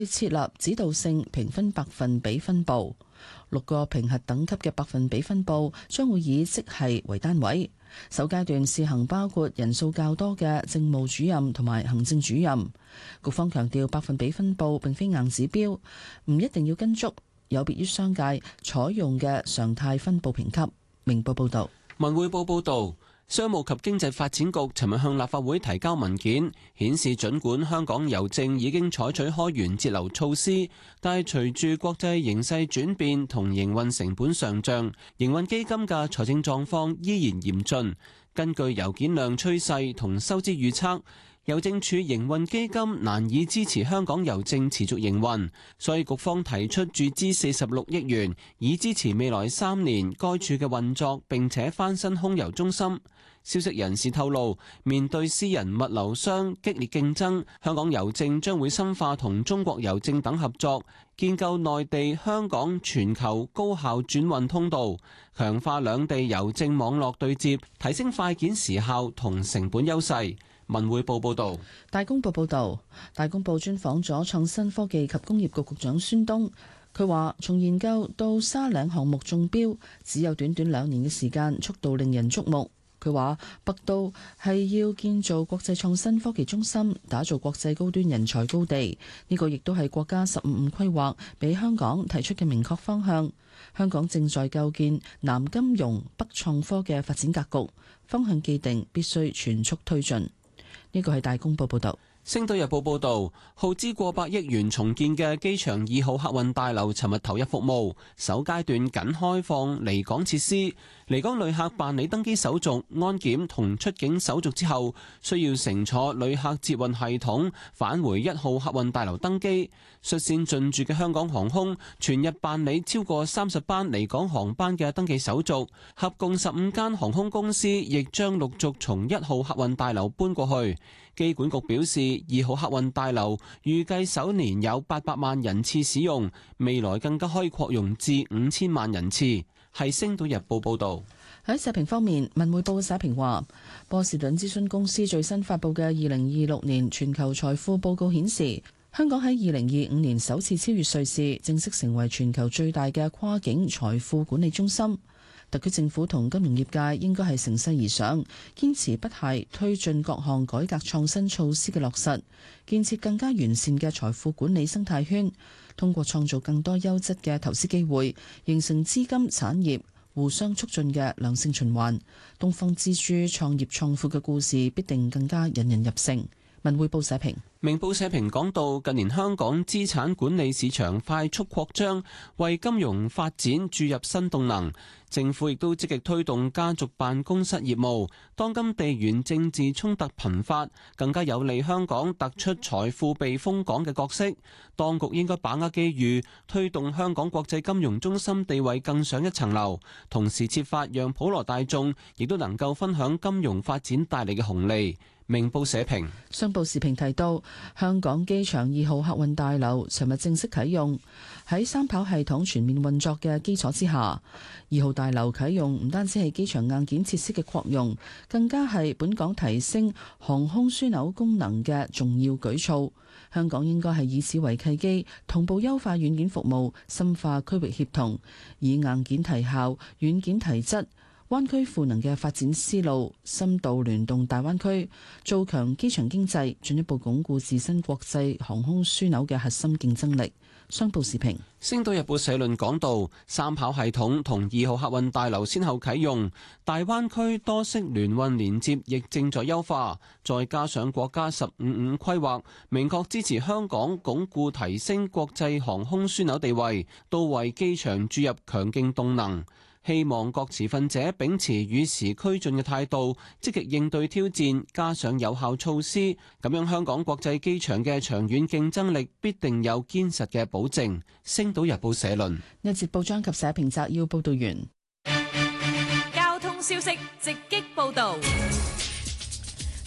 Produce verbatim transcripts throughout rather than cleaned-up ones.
設立指導性評分百分比分佈，六個評核等級嘅百分比分佈將會以職系為單位。首階段試行包括人數較多嘅政務主任同埋行政主任。局方強調，百分比分佈並非硬指標，唔一定要跟足，有別於商界採用嘅常態分佈評級。明報報道。 文匯報報道。商務及經濟發展局尋日向立法會提交文件，顯示儘管香港郵政已經採取開源節流措施，但係隨住國際形勢轉變同營運成本上漲，營運基金嘅財政狀況依然嚴峻。根據郵件量趨勢同收支預測，郵政署營運基金難以支持香港郵政持續營運，所以局方提出注資四十六億元，以支持未來三年該處嘅運作，並且翻新空郵中心。消息人士透露，面對私人物流商激烈競爭，香港郵政將會深化同中國郵政等合作，建構內地、香港、全球高效轉運通道，強化兩地郵政網絡對接，提升快件時效同成本優勢。文匯報報道。 大公報報道，大公報專訪咗創新科技及工業局局長孫東，佢話從研究到沙嶺項目中標，只有短短兩年嘅時間，速度令人矚目。佢話北都係要建造國際創新科技中心，打造國際高端人才高地，呢個亦都係國家十五五規劃俾香港提出嘅明確方向。香港正在構建南金融北創科嘅發展格局，方向既定，必須全速推進。呢個係大公報報導。 星島日報報導，耗資過百億元重建嘅機場二號客運大樓，尋日投入服務，首階段僅開放離港設施。離港旅客辦理登機手續、安檢同出境手續之後，需要乘坐旅客接運系統返回一號客運大樓登機。率先進駐嘅香港航空，全日辦理超過三十班離港航班嘅登記手續，合共十五間航空公司亦將陸續從一號客運大樓搬過去。機管局表示，二號客運大樓預計首年有八百萬人次使用，未來更加可以擴容至五千萬人次。係《星島日報》報導。 喺社評方面，文匯報社評話，波士頓諮詢公司最新發布嘅二零二六年全球財富報告顯示，香港喺二零二五年首次超越瑞士，正式成為全球最大嘅跨境財富管理中心。特區政府同金融業界應該係乘勢而上，堅持不懈推進各項改革創新措施嘅落實，建設更加完善嘅財富管理生態圈，通過創造更多優質嘅投資機會，形成資金產業互相促進嘅良性循環。東方之珠創業創富嘅故事必定更加引人入勝。文匯報社評。 明報社評講到，近年香港資產管理市場快速擴張，為金融發展注入新動能。政府亦都積極推動家族辦公室業務。當今地緣政治衝突頻發，更加有利香港突出財富避風港嘅角色。當局應該把握機遇，推動香港國際金融中心地位更上一層樓，同時設法讓普羅大眾亦都能夠分享金融發展帶嚟嘅紅利。明報社評。 商報時評提到，香港機場二號客運大樓尋日正式啟用，喺三跑系統全面運作嘅基礎之下，二號大樓啟用唔單止係機場硬件設施嘅擴容，更加係本港提升航空樞紐功能嘅重要舉措。香港應該係以此為契機，同步優化軟件服務，深化區域協同，以硬件提效、軟件提質。灣區賦能嘅發展思路，深度聯動大灣區，做強機場經濟，進一步鞏固自身國際航空樞紐嘅核心競爭力。商報時評。 星島日報社論講到，三跑系統同二號客運大樓先後啟用，大灣區多式聯運連接亦正在優化，再加上國家十五五規劃，明確支持香港鞏固提升國際航空樞紐地位，都為機場注入強勁動能。希望各持份者秉持與時俱進嘅態度，積極應對挑戰，加上有效措施，咁樣香港國際機場嘅長遠競爭力必定有堅實嘅保證。星島日報社論。 一節報章及社評摘要報道完。 交通消息直擊報道。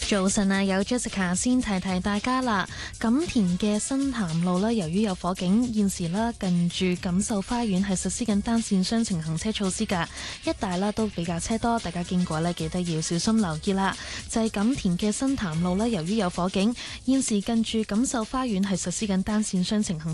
早晨啊，有 Jessica 先提提大家啦。錦田嘅新潭路呢，由於有火警，現時呢近住錦繡花園係實施緊單線雙程行車措施㗎，一帶呢都比較車多，大家經過呢記得要小心留意啦。就係錦田嘅新潭路呢，由於有火警，現時近住錦繡花園係實施緊單線雙程行